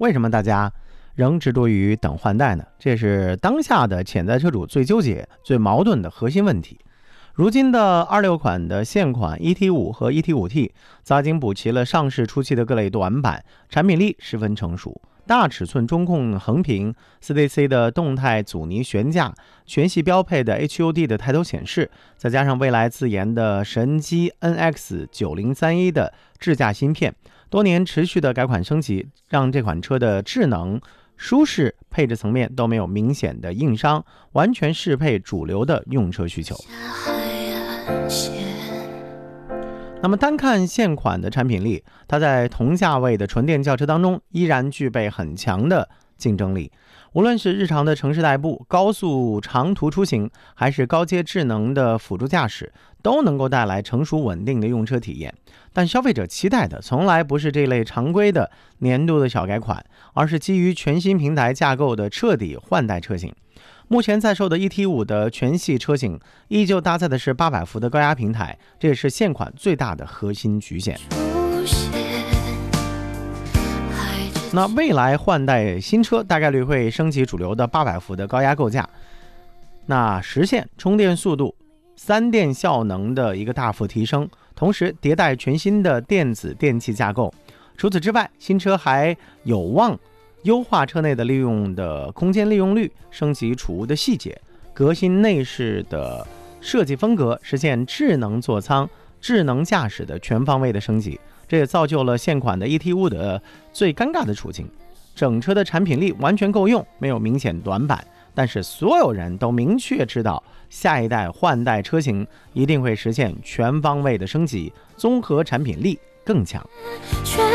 为什么大家仍执着于等换代呢？这是当下的潜在车主最纠结、最矛盾的核心问题。如今的26款的现款 ET5 和 ET5T 早已经补齐了上市初期的各类短板，产品力十分成熟。大尺寸中控横屏、4DC 的动态阻尼悬架，全系标配的 HUD 的抬头显示，再加上蔚来自研的神机 NX9031 的智驾芯片，多年持续的改款升级，让这款车的智能、舒适、配置层面都没有明显的硬伤，完全适配主流的用车需求。那么单看现款的产品力，它在同价位的纯电轿车当中依然具备很强的竞争力。无论是日常的城市代步、高速长途出行，还是高阶智能的辅助驾驶，都能够带来成熟稳定的用车体验。但消费者期待的从来不是这类常规的年度的小改款，而是基于全新平台架构的彻底换代车型。目前在售的 ET5 的全系车型依旧搭载的是800伏的高压平台，这也是现款最大的核心局限。那未来换代新车大概率会升级主流的800伏的高压构架，那实现充电速度、3电效能的一个大幅提升，同时迭代全新的电子电器架构。除此之外，新车还有望优化车内的利用的空间利用率，升级储物的细节，革新内饰的设计风格，实现智能座舱、智能驾驶的全方位的升级。这也造就了现款的 ET5 的最尴尬的处境，整车的产品力完全够用，没有明显短板，但是所有人都明确知道下一代换代车型一定会实现全方位的升级，综合产品力更强。